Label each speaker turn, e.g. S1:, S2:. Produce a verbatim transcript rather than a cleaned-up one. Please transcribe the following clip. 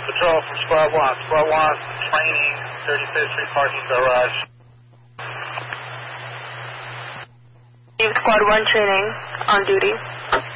S1: Patrol from Squad one. Squad one, training, thirty-fifth Street parking garage.
S2: Squad one training, on duty.